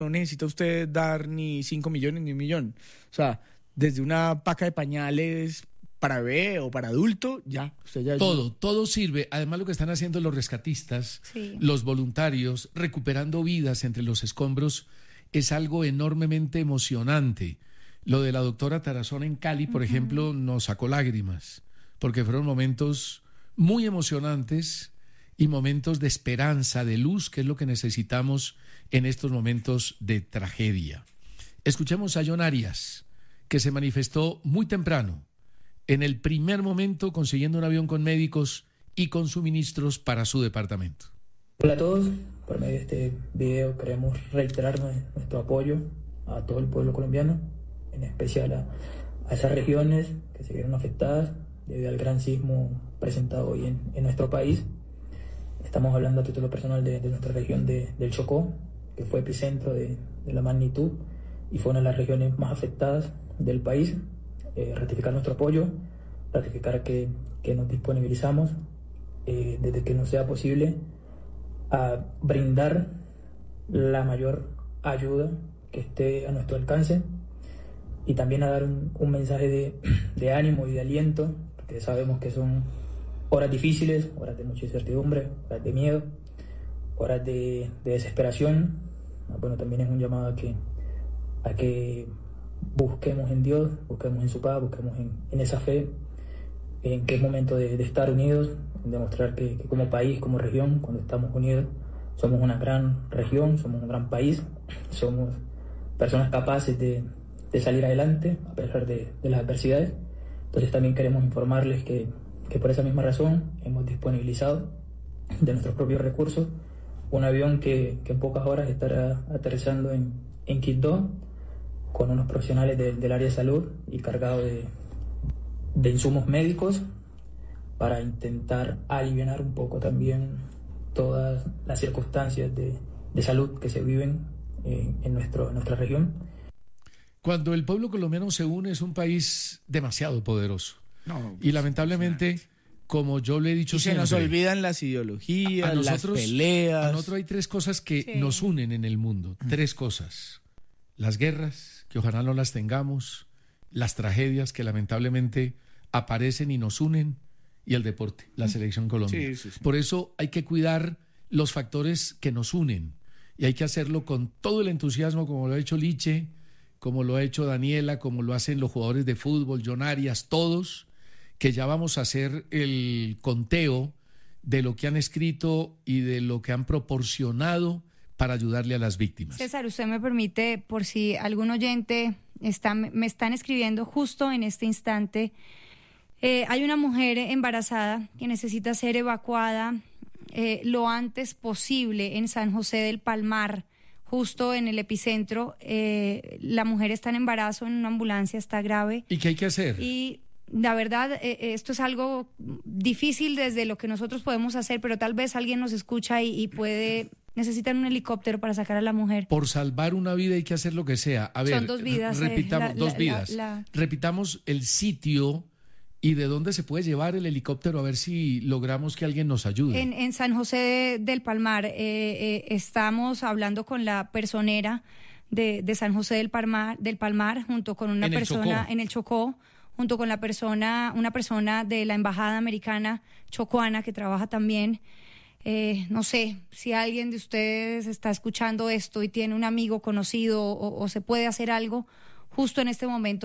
no necesita usted dar ni 5 millones ni 1 millón. O sea, desde una paca de pañales para bebé o para adulto, ya, usted ya... Todo sirve. Además, lo que están haciendo los rescatistas, Sí. los voluntarios, recuperando vidas entre los escombros, es algo enormemente emocionante. Lo de la doctora Tarazona en Cali, por ejemplo, nos sacó lágrimas, porque fueron momentos muy emocionantes y momentos de esperanza, de luz, que es lo que necesitamos en estos momentos de tragedia. Escuchemos a John Arias, que se manifestó muy temprano, en el primer momento consiguiendo un avión con médicos y con suministros para su departamento. Hola a todos, por medio de este video queremos reiterar nuestro apoyo a todo el pueblo colombiano, en especial a esas regiones que se vieron afectadas debido al gran sismo presentado hoy en nuestro país. Estamos hablando a título personal de nuestra región del Chocó, que fue epicentro de la magnitud y fue una de las regiones más afectadas del país. Ratificar nuestro apoyo, ratificar que nos disponibilizamos desde que nos sea posible a brindar la mayor ayuda que esté a nuestro alcance y también a dar un mensaje de ánimo y de aliento, porque sabemos que son horas difíciles, horas de mucha incertidumbre, horas de miedo, horas de desesperación. Bueno, también es un llamado a que busquemos en Dios, busquemos en su paz, busquemos en esa fe, en que es momento de estar unidos, en demostrar que como país, como región, cuando estamos unidos, somos una gran región, somos un gran país, somos personas capaces de salir adelante a pesar de las adversidades. Entonces también queremos informarles que por esa misma razón hemos disponibilizado de nuestros propios recursos un avión que en pocas horas estará aterrizando en Quibdó, con unos profesionales del área de salud y cargado de insumos médicos para intentar aliviar un poco también todas las circunstancias de salud que se viven en nuestra región. Cuando el pueblo colombiano se une es un país demasiado poderoso. No, Y lamentablemente, como yo le he dicho y se siempre, nos olvidan las ideologías, las peleas. A nosotros hay 3 cosas que Sí. nos unen en el mundo. 3 cosas. Las guerras, que ojalá no las tengamos, las tragedias que lamentablemente aparecen y nos unen, y el deporte, la selección Colombia. Sí. Por eso hay que cuidar los factores que nos unen y hay que hacerlo con todo el entusiasmo, como lo ha hecho Liche, como lo ha hecho Daniela, como lo hacen los jugadores de fútbol, John Arias, todos, que ya vamos a hacer el conteo de lo que han escrito y de lo que han proporcionado para ayudarle a las víctimas. César, usted me permite, por si algún oyente me están escribiendo justo en este instante, hay una mujer embarazada que necesita ser evacuada lo antes posible en San José del Palmar, justo en el epicentro. La mujer está en embarazo en una ambulancia, está grave. ¿Y qué hay que hacer? Y la verdad, esto es algo difícil desde lo que nosotros podemos hacer, pero tal vez alguien nos escucha y necesitan un helicóptero para sacar a la mujer. Por salvar una vida hay que hacer lo que sea. A ver, Son 2 vidas. repitamos, 2 vidas. Repitamos el sitio y de dónde se puede llevar el helicóptero, a ver si logramos que alguien nos ayude. En San José del Palmar, estamos hablando con la personera de San José del Palmar, junto con una persona en el Chocó, junto con una persona de la Embajada Americana chocuana que trabaja también. No sé, si alguien de ustedes está escuchando esto y tiene un amigo conocido o se puede hacer algo, justo en este momento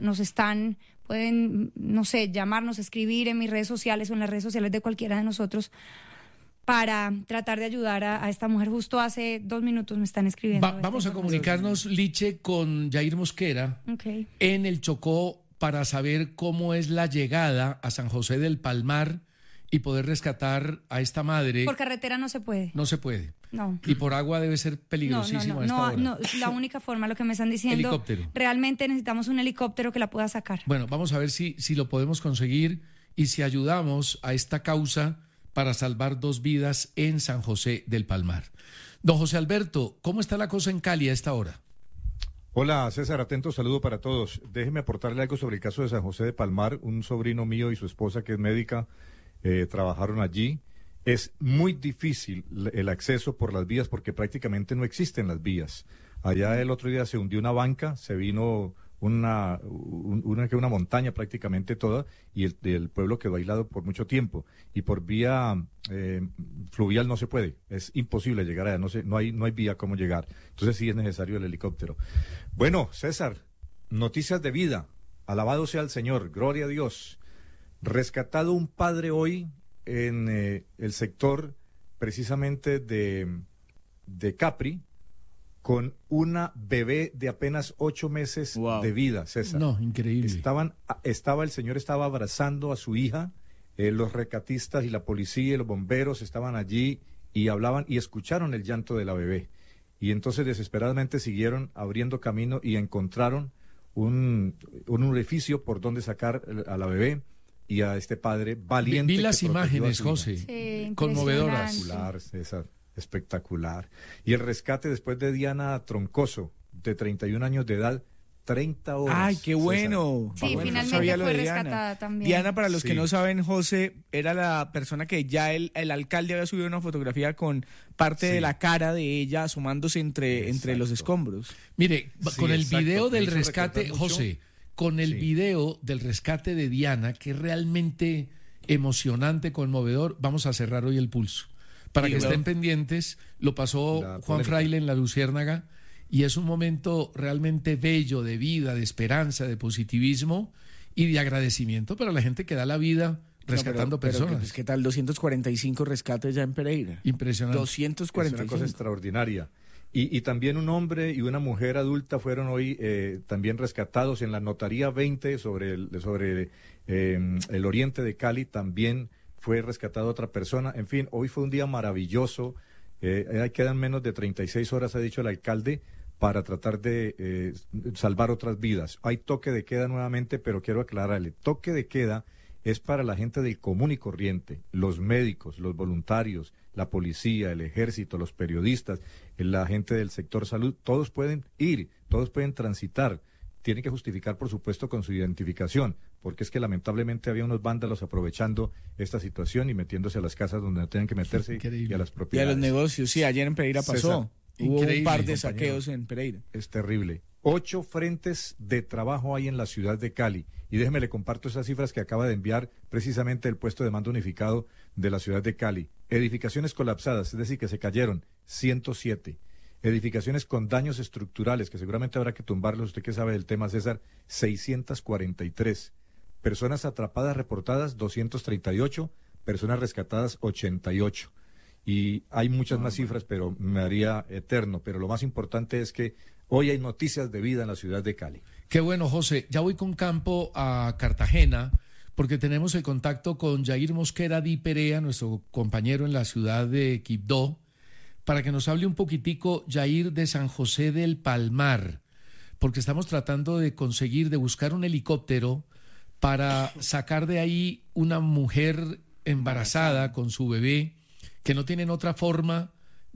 pueden, no sé, llamarnos, escribir en mis redes sociales o en las redes sociales de cualquiera de nosotros para tratar de ayudar a esta mujer. Justo hace 2 minutos me están escribiendo. Vamos a comunicarnos, Liche, con Jair Mosquera en el Chocó para saber cómo es la llegada a San José del Palmar y poder rescatar a esta madre. Por carretera no se puede. No se puede. No. Y por agua debe ser peligrosísimo a esta hora. No, la única forma, lo que me están diciendo, helicóptero. Realmente necesitamos un helicóptero que la pueda sacar. Bueno, vamos a ver si lo podemos conseguir y si ayudamos a esta causa para salvar 2 vidas en San José del Palmar. Don José Alberto, ¿cómo está la cosa en Cali a esta hora? Hola César, atento saludo para todos. Déjeme aportarle algo sobre el caso de San José de Palmar. Un sobrino mío y su esposa, que es médica, trabajaron allí. Es muy difícil el acceso por las vías porque prácticamente no existen las vías. Allá el otro día se hundió una banca, se vino una montaña prácticamente toda, y el pueblo quedó aislado por mucho tiempo. Y por vía fluvial no se puede, es imposible llegar allá, no hay vía cómo llegar. Entonces sí es necesario el helicóptero. Bueno, César, noticias de vida, alabado sea el Señor, gloria a Dios. Rescatado un padre hoy en el sector precisamente de Capri, con una bebé de apenas 8 meses de vida, César. No, increíble. El señor estaba abrazando a su hija, los rescatistas y la policía y los bomberos estaban allí y hablaban y escucharon el llanto de la bebé. Y entonces desesperadamente siguieron abriendo camino y encontraron un orificio por donde sacar a la bebé y a este padre valiente. Vi las imágenes, José, sí, conmovedoras. Espectacular, César, espectacular. Y el rescate después de Diana Troncoso, de 31 años de edad, 30 horas. ¡Ay, qué bueno! Sí, bueno, finalmente fue rescatada también. Diana, para los Sí. que no saben, José, era la persona que ya el alcalde había subido una fotografía con parte de la cara de ella asomándose entre los escombros. Mire, Sí, con el exacto. video Me del hizo rescate, recordar mucho. José, con el Sí. video del rescate de Diana, que es realmente emocionante, conmovedor, vamos a cerrar hoy el pulso. Para Sí, que claro. estén pendientes, lo pasó La Juan polémica. Fraile en La Luciérnaga, y es un momento realmente bello de vida, de esperanza, de positivismo y de agradecimiento para la gente que da la vida rescatando personas. Pues, ¿qué tal? 245 rescates ya en Pereira. Impresionante. Es una 245. cosa extraordinaria. Y también un hombre y una mujer adulta fueron hoy también rescatados en la Notaría 20 sobre el oriente de Cali. También fue rescatada otra persona. En fin, hoy fue un día maravilloso. Quedan menos de 36 horas, ha dicho el alcalde, para tratar de salvar otras vidas. Hay toque de queda nuevamente, pero quiero aclararle, toque de queda es para la gente del común y corriente, los médicos, los voluntarios, la policía, el ejército, los periodistas, la gente del sector salud, todos pueden ir, todos pueden transitar. Tienen que justificar, por supuesto, con su identificación, porque es que lamentablemente había unos vándalos aprovechando esta situación y metiéndose a las casas donde no tenían que meterse Increíble. y a las Y a propiedades. los negocios, sí, ayer en Pereira pasó. César, Hubo increíble, un par de compañero. saqueos en Pereira. Es terrible. 8 frentes de trabajo hay en la ciudad de Cali. Y déjeme le comparto esas cifras que acaba de enviar precisamente el puesto de mando unificado de la ciudad de Cali. Edificaciones colapsadas, es decir, que se cayeron, 107. Edificaciones con daños estructurales, que seguramente habrá que tumbarlos, usted que sabe del tema, César, 643. Personas atrapadas reportadas, 238. Personas rescatadas, 88. Y hay muchas más cifras, pero me haría eterno. Pero lo más importante es que hoy hay noticias de vida en la ciudad de Cali. Qué bueno, José. Ya voy con campo a Cartagena, porque tenemos el contacto con Jair Mosquera Di Perea, nuestro compañero en la ciudad de Quibdó, para que nos hable un poquitico, Jair, de San José del Palmar, porque estamos tratando de conseguir, de buscar un helicóptero para sacar de ahí una mujer embarazada con su bebé, que no tienen otra forma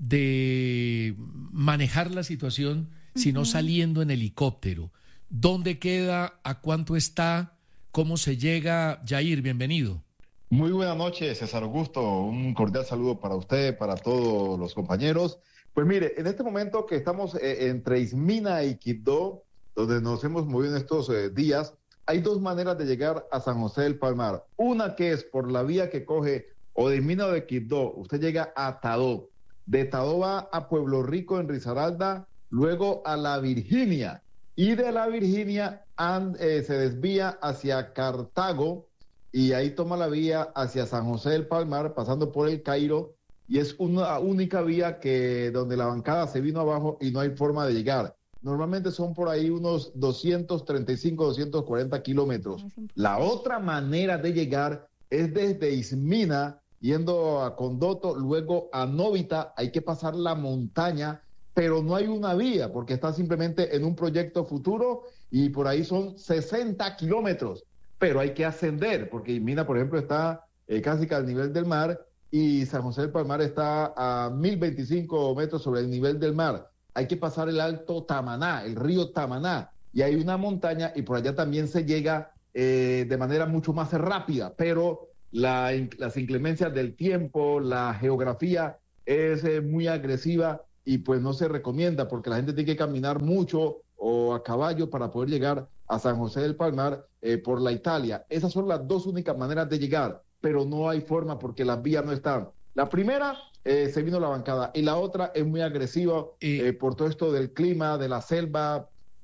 de manejar la situación sino saliendo en helicóptero. ¿Dónde queda? ¿A cuánto está? ¿Cómo se llega? Jair, bienvenido. Muy buenas noches, César Augusto. Un cordial saludo para usted, para todos los compañeros. Pues mire, en este momento que estamos entre Ismina y Quibdó, donde nos hemos movido en estos días, hay dos maneras de llegar a San José del Palmar. Una que es por la vía que coge o de Ismina o de Quibdó. Usted llega a Tadó. De Tadó va a Pueblo Rico en Risaralda, luego a La Virginia. Y de La Virginia se desvía hacia Cartago y ahí toma la vía hacia San José del Palmar, pasando por el Cairo, y es una única vía donde la bancada se vino abajo y no hay forma de llegar. Normalmente son por ahí unos 235, 240 kilómetros. La otra manera de llegar es desde Ismina, yendo a Condoto, luego a Novita. Hay que pasar la montaña, pero no hay una vía, porque está simplemente en un proyecto futuro y por ahí son 60 kilómetros. Pero hay que ascender, porque Ismina, por ejemplo, está casi que al nivel del mar y San José del Palmar está a 1025 metros sobre el nivel del mar. Hay que pasar el Alto Tamaná, el río Tamaná, y hay una montaña y por allá también se llega de manera mucho más rápida, pero las inclemencias del tiempo, la geografía es muy agresiva y pues no se recomienda porque la gente tiene que caminar mucho o a caballo para poder llegar a San José del Palmar por la Italia. Esas son las dos únicas maneras de llegar, pero no hay forma porque las vías no están. La primera, se vino la bancada, y la otra es muy agresiva por todo esto del clima, de la selva,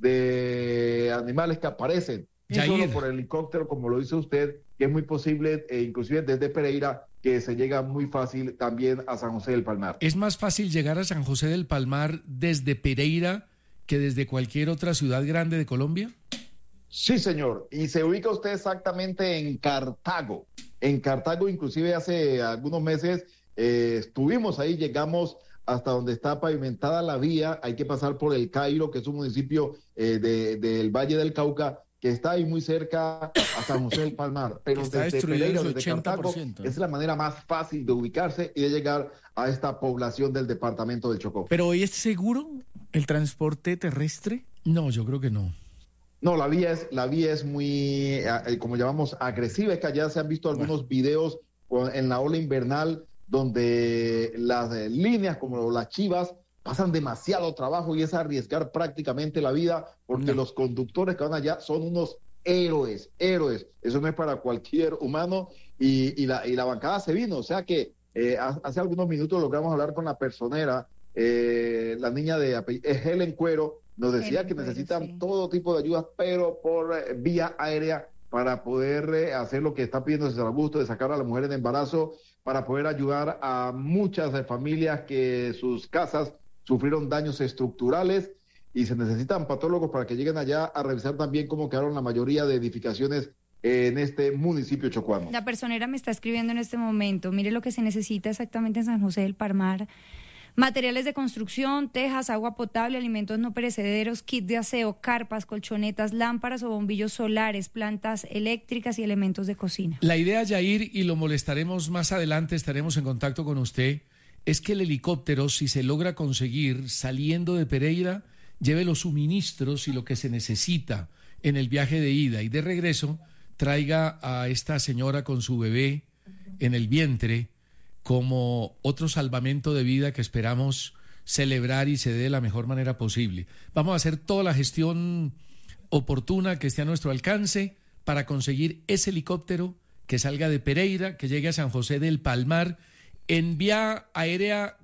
de animales que aparecen. Y solo por helicóptero, como lo dice usted, que es muy posible, inclusive desde Pereira, que se llega muy fácil también a San José del Palmar. ¿Es más fácil llegar a San José del Palmar desde Pereira que desde cualquier otra ciudad grande de Colombia? Sí, señor. Y se ubica usted exactamente en Cartago. En Cartago, inclusive hace algunos meses, estuvimos ahí, llegamos hasta donde está pavimentada la vía. Hay que pasar por El Cairo, que es un municipio del Valle del Cauca, que está ahí muy cerca a San José del Palmar, pero desde Pereira, desde Cartago, es la manera más fácil de ubicarse y de llegar a esta población del departamento del Chocó. ¿Pero hoy es seguro el transporte terrestre? No, yo creo que no. No, la vía es muy, como llamamos, agresiva. Es que allá se han visto algunos videos en la ola invernal donde las líneas como las chivas pasan demasiado trabajo y es arriesgar prácticamente la vida porque los conductores que van allá son unos héroes. Eso no es para cualquier humano y la bancada se vino. O sea que hace algunos minutos logramos hablar con la personera, la niña de Helen Cuero, nos decía que necesitan todo tipo de ayudas, pero por vía aérea para poder hacer lo que está pidiendo César Augusto, de sacar a la mujer en embarazo, para poder ayudar a muchas familias que sus casas sufrieron daños estructurales y se necesitan patólogos para que lleguen allá a revisar también cómo quedaron la mayoría de edificaciones en este municipio chocuano. La personera me está escribiendo en este momento, mire lo que se necesita exactamente en San José del Palmar: materiales de construcción, tejas, agua potable, alimentos no perecederos, kit de aseo, carpas, colchonetas, lámparas o bombillos solares, plantas eléctricas y elementos de cocina. La idea, Yair, y lo molestaremos más adelante, estaremos en contacto con usted, es que el helicóptero, si se logra conseguir saliendo de Pereira, lleve los suministros y lo que se necesita en el viaje de ida, y de regreso traiga a esta señora con su bebé en el vientre como otro salvamento de vida que esperamos celebrar y se dé de la mejor manera posible. Vamos a hacer toda la gestión oportuna que esté a nuestro alcance para conseguir ese helicóptero que salga de Pereira, que llegue a San José del Palmar. En vía aérea,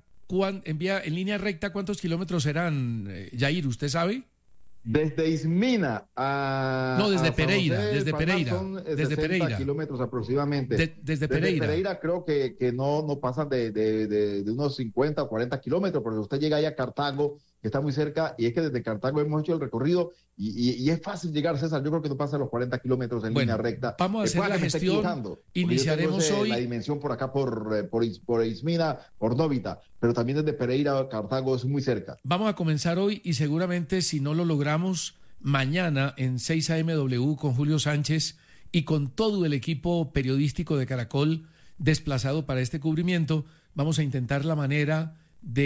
en línea recta, ¿cuántos kilómetros serán, Yair? ¿Usted sabe? Desde Ismina a... No, desde Pereira, San José desde Palmar Pereira. son Desde 60 Pereira. kilómetros aproximadamente. Desde Pereira. Desde Pereira creo que no pasan de unos 50 o 40 kilómetros, porque usted llega ahí a Cartago, que está muy cerca, y es que desde Cartago hemos hecho el recorrido y es fácil llegar, César. Yo creo que no pasa los 40 kilómetros en línea recta. Vamos a hacer la gestión. Iniciaremos hoy. La dimensión por acá, por Ismina, por Novita, pero también desde Pereira a Cartago es muy cerca. Vamos a comenzar hoy y seguramente, si no lo logramos, mañana en 6 AMW con Julio Sánchez y con todo el equipo periodístico de Caracol desplazado para este cubrimiento, vamos a intentar la manera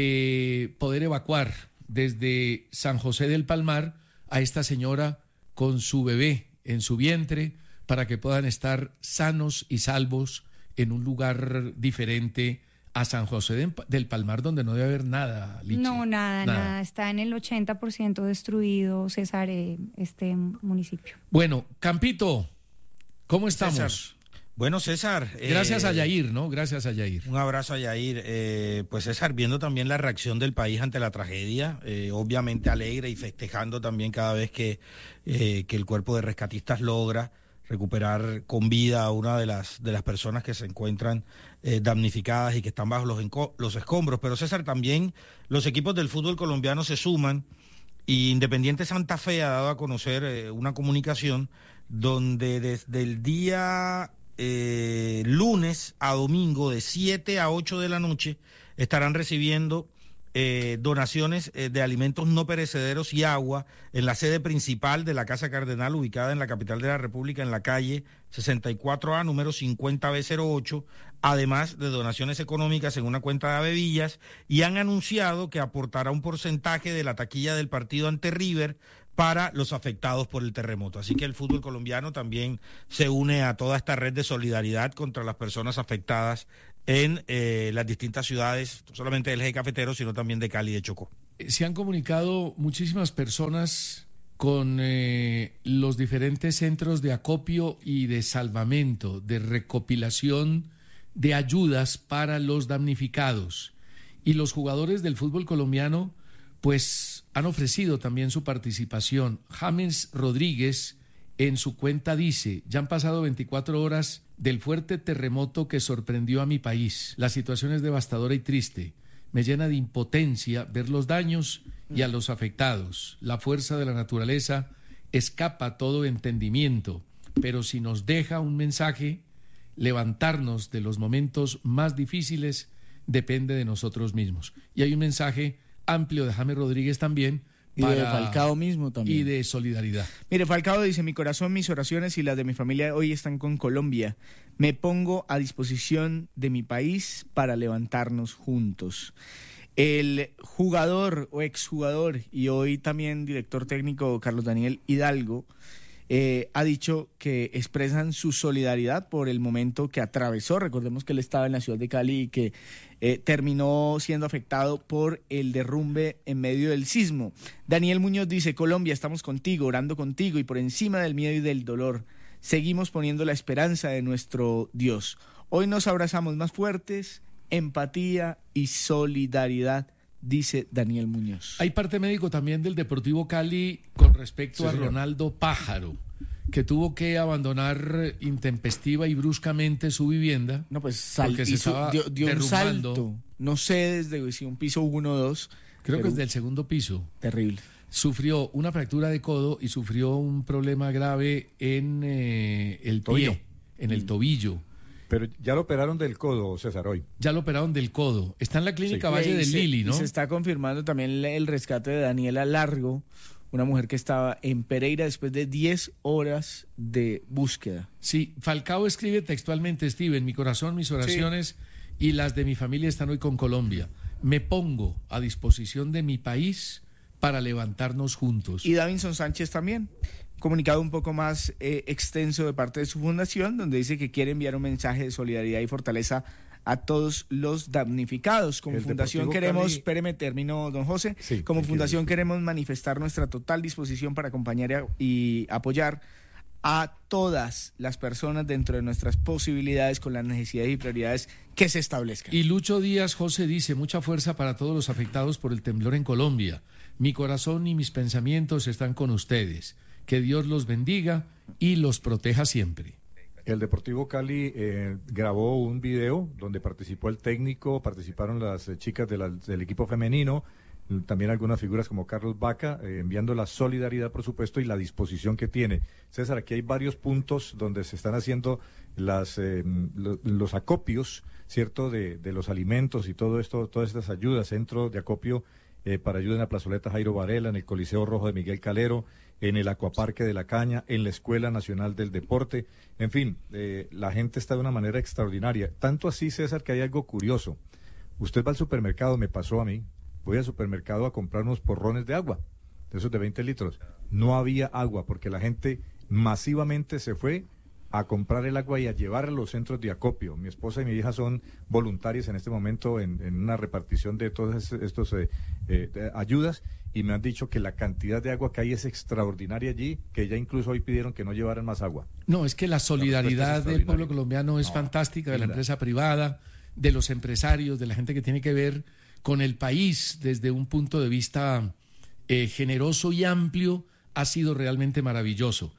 de poder evacuar desde San José del Palmar a esta señora con su bebé en su vientre para que puedan estar sanos y salvos en un lugar diferente a San José del Palmar, donde no debe haber nada, Lichi. No, nada. Está en el 80% destruido, César, este municipio. Bueno, Campito, ¿cómo estamos? César. Bueno, César. Gracias a Yair, ¿no? Gracias a Yair. Un abrazo a Yair. Pues César, viendo también la reacción del país ante la tragedia, obviamente alegre y festejando también cada vez que el cuerpo de rescatistas logra recuperar con vida a una de las personas que se encuentran damnificadas y que están bajo los escombros. Pero César, también los equipos del fútbol colombiano se suman y Independiente Santa Fe ha dado a conocer una comunicación donde desde el día lunes a domingo de 7 a 8 de la noche estarán recibiendo donaciones de alimentos no perecederos y agua en la sede principal de la Casa Cardenal, ubicada en la capital de la República, en la calle 64A, número 50B08, además de donaciones económicas en una cuenta de Avevillas, y han anunciado que aportará un porcentaje de la taquilla del partido ante River para los afectados por el terremoto. Así que el fútbol colombiano también se une a toda esta red de solidaridad contra las personas afectadas en las distintas ciudades, no solamente del eje cafetero, sino también de Cali y de Chocó. Se han comunicado muchísimas personas con los diferentes centros de acopio y de salvamento, de recopilación de ayudas para los damnificados. Y los jugadores del fútbol colombiano pues han ofrecido también su participación. James Rodríguez en su cuenta dice: ya han pasado 24 horas del fuerte terremoto que sorprendió a mi país. La situación es devastadora y triste. Me llena de impotencia ver los daños y a los afectados. La fuerza de la naturaleza escapa todo entendimiento, pero si nos deja un mensaje, levantarnos de los momentos más difíciles depende de nosotros mismos. Y hay un mensaje amplio de James Rodríguez también. Y de Falcao mismo también. Y de solidaridad. Mire, Falcao dice: mi corazón, mis oraciones y las de mi familia hoy están con Colombia. Me pongo a disposición de mi país para levantarnos juntos. El jugador o exjugador y hoy también director técnico Carlos Daniel Hidalgo ha dicho que expresan su solidaridad por el momento que atravesó. Recordemos que él estaba en la ciudad de Cali y que terminó siendo afectado por el derrumbe en medio del sismo. Daniel Muñoz dice: Colombia, estamos contigo, orando contigo y por encima del miedo y del dolor. Seguimos poniendo la esperanza de nuestro Dios. Hoy nos abrazamos más fuertes, empatía y solidaridad, dice Daniel Muñoz. Hay parte médico también del Deportivo Cali con respecto a Ronaldo Pájaro, que tuvo que abandonar intempestiva y bruscamente su vivienda. No, pues dio un salto. No sé desde si un piso 1 o 2. Creo que es del segundo piso. Terrible. Sufrió una fractura de codo y sufrió un problema grave en el pie, en el tobillo. Pero ya lo operaron del codo, César, hoy. Ya lo operaron del codo. Está en la clínica Valle del Lili, ¿no? Y se está confirmando también el rescate de Daniela Largo, una mujer que estaba en Pereira después de 10 horas de búsqueda. Sí, Falcao escribe textualmente: Steven, mi corazón, mis oraciones y las de mi familia están hoy con Colombia. Me pongo a disposición de mi país para levantarnos juntos. Y Davinson Sánchez también. Comunicado un poco más extenso de parte de su fundación, donde dice que quiere enviar un mensaje de solidaridad y fortaleza a todos los damnificados. Como fundación queremos, espéreme, termino, don José, como fundación queremos manifestar nuestra total disposición para acompañar y apoyar a todas las personas dentro de nuestras posibilidades con las necesidades y prioridades que se establezcan. Y Lucho Díaz José dice: mucha fuerza para todos los afectados por el temblor en Colombia. Mi corazón y mis pensamientos están con ustedes. Que Dios los bendiga y los proteja siempre. El Deportivo Cali grabó un video donde participó el técnico, participaron las chicas del equipo femenino, también algunas figuras como Carlos Vaca, enviando la solidaridad, por supuesto, y la disposición que tiene. César, aquí hay varios puntos donde se están haciendo los acopios, ¿cierto?, de los alimentos y todo esto, todas estas ayudas, centro de acopio para ayuda en la plazoleta Jairo Varela, en el Coliseo Rojo de Miguel Calero, en el Acuaparque de la Caña, en la Escuela Nacional del Deporte. En fin, la gente está de una manera extraordinaria. Tanto así, César, que hay algo curioso. Usted va al supermercado, me pasó a mí, voy al supermercado a comprar unos porrones de agua, de esos de 20 litros. No había agua porque la gente masivamente se fue a comprar el agua y a llevar a los centros de acopio. Mi esposa y mi hija son voluntarias en este momento en una repartición de todas estas ayudas, y me han dicho que la cantidad de agua que hay es extraordinaria allí, que ya incluso hoy pidieron que no llevaran más agua. No, es que la solidaridad del pueblo colombiano es fantástica, de la empresa privada, de los empresarios, de la gente que tiene que ver con el país desde un punto de vista generoso y amplio, ha sido realmente maravilloso.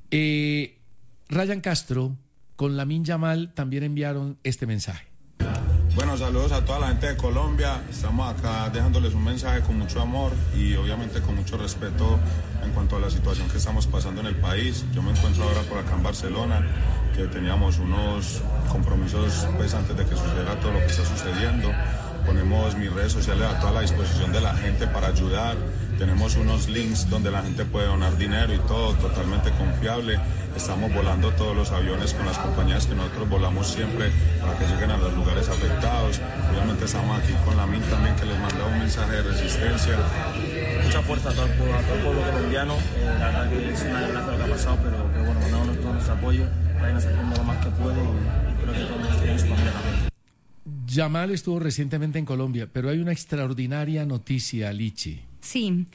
Ryan Castro con Lamine Yamal también enviaron este mensaje. Bueno, saludos a toda la gente de Colombia. Estamos acá dejándoles un mensaje con mucho amor y obviamente con mucho respeto en cuanto a la situación que estamos pasando en el país. Yo me encuentro ahora por acá en Barcelona, que teníamos unos compromisos pues antes de que sucediera todo lo que está sucediendo. Ponemos mis redes sociales a toda la disposición de la gente para ayudar. Tenemos unos links donde la gente puede donar dinero y todo, totalmente confiable. Estamos volando todos los aviones con las compañías que nosotros volamos siempre para que lleguen a los lugares afectados. Obviamente estamos aquí con Lamine también, que les manda un mensaje de resistencia. Mucha fuerza a todo el pueblo colombiano. La verdad que es una desgracia lo que ha pasado, pero bueno, mandamos todo nuestro apoyo. Vayan haciendo lo más que puede y espero que todos estén en su familia también. Yamal estuvo recientemente en Colombia, pero hay una extraordinaria noticia, Lichi. Sí.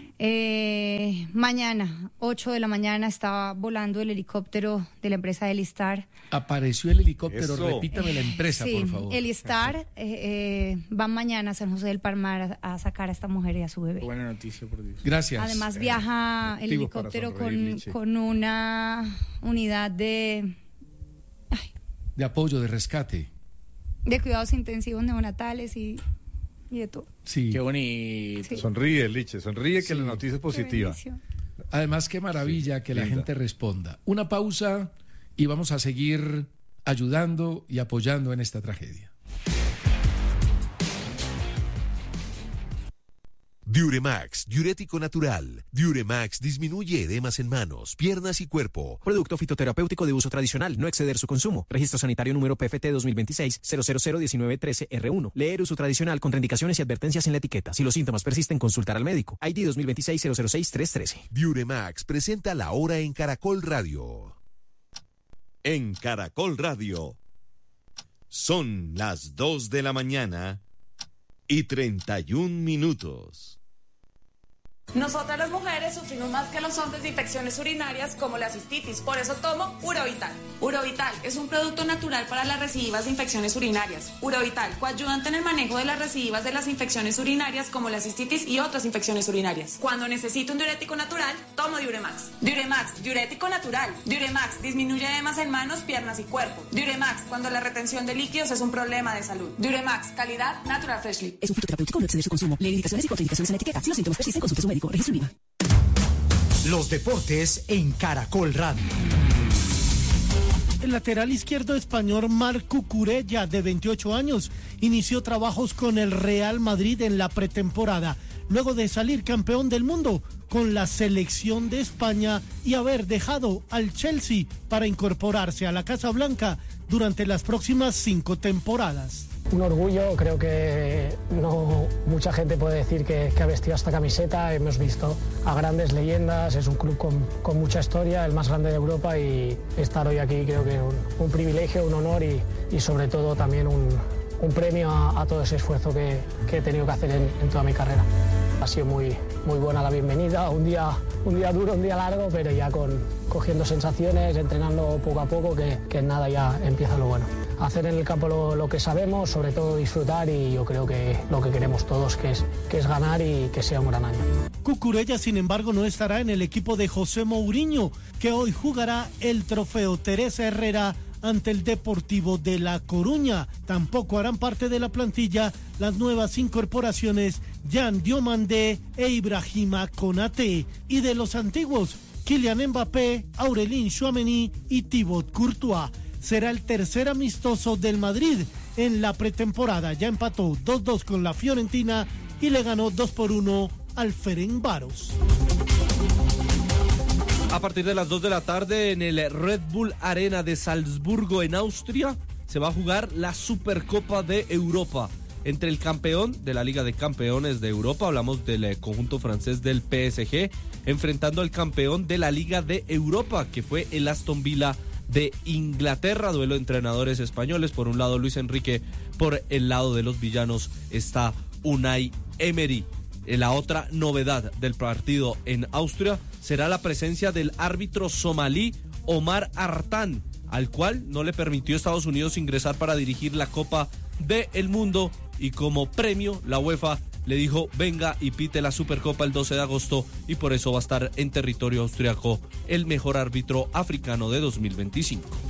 Mañana, 8 de la mañana, estaba volando el helicóptero de la empresa Elistar. Apareció el helicóptero, Eso. repítame la empresa, Sí, por favor. Elistar va mañana a San José del Palmar a sacar a esta mujer y a su bebé. Buena noticia, por Dios. Gracias. Además viaja el motivos para helicóptero sonreír, Lichi. con una unidad de De apoyo, de rescate. cuidados intensivos neonatales y de todo. Sí. Qué bonito. Sí. Sonríe, Liche, sonríe que la noticia es Qué positiva. bendición. Además, qué maravilla que la linda. gente responda. Una pausa y vamos a seguir ayudando y apoyando en esta tragedia. Diuremax, diurético natural. Diuremax disminuye edemas en manos, piernas y cuerpo. Producto fitoterapéutico de uso tradicional, no exceder su consumo. Registro sanitario número PFT 2026-0001913R1. Leer uso tradicional, contraindicaciones y advertencias en la etiqueta. Si los síntomas persisten, consultar al médico. ID 2026-006-313. Diuremax presenta La Hora en Caracol Radio. En Caracol Radio. Son las 2 de la mañana y 31 minutos. Nosotras las mujeres sufrimos más que los hombres de infecciones urinarias como la cistitis, por eso tomo Urovital. Urovital es un producto natural para las recidivas de infecciones urinarias. Urovital, coayudante en el manejo de las recidivas de las infecciones urinarias como la cistitis y otras infecciones urinarias. Cuando necesito un diurético natural, tomo Diuremax. Diuremax, diurético natural. Diuremax, disminuye edemas en manos, piernas y cuerpo. Diuremax, cuando la retención de líquidos es un problema de salud. Diuremax, calidad Natural Freshly. Es un fitoterapéutico, no exceder su consumo. Lee indicaciones y contraindicaciones en la etiqueta. Si los síntomas persisten, consulte a su médico. Registro IVA. Los deportes en Caracol Radio. El lateral izquierdo español Marc Cucurella, de 28 años, inició trabajos con el Real Madrid en la pretemporada, luego de salir campeón del mundo con la selección de España y haber dejado al Chelsea para incorporarse a la Casa Blanca durante las próximas 5 temporadas. Un orgullo, creo que no mucha gente puede decir que ha vestido esta camiseta. Hemos visto a grandes leyendas, es un club con mucha historia, el más grande de Europa, y estar hoy aquí creo que es un privilegio, un honor y sobre todo también un premio a todo ese esfuerzo que he tenido que hacer en toda mi carrera. Ha sido muy buena la bienvenida, un día duro, un día largo, pero ya cogiendo sensaciones, entrenando poco a poco, que nada, ya empieza lo bueno. Hacer en el campo lo que sabemos, sobre todo disfrutar, y yo creo que lo que queremos todos que es ganar y que sea un gran año. Cucurella, sin embargo, no estará en el equipo de José Mourinho, que hoy jugará el trofeo Teresa Herrera ante el Deportivo de La Coruña. Tampoco harán parte de la plantilla las nuevas incorporaciones Jan Diomandé e Ibrahima Konaté, y de los antiguos Kylian Mbappé, Aurélien Tchouaméni y Thibaut Courtois. Será el tercer amistoso del Madrid en la pretemporada. Ya empató 2-2 con la Fiorentina y le ganó 2-1 al Ferencváros. A partir de las 2 de la tarde en el Red Bull Arena de Salzburgo, en Austria, se va a jugar la Supercopa de Europa entre el campeón de la Liga de Campeones de Europa, hablamos del conjunto francés del PSG, enfrentando al campeón de la Liga de Europa, que fue el Aston Villa de Inglaterra. Duelo de entrenadores españoles, por un lado Luis Enrique, por el lado de los villanos está Unai Emery. La otra novedad del partido en Austria será la presencia del árbitro somalí Omar Artan, al cual no le permitió Estados Unidos ingresar para dirigir la Copa del Mundo, y como premio la UEFA le dijo: venga y pite la Supercopa el 12 de agosto, y por eso va a estar en territorio austriaco el mejor árbitro africano de 2025.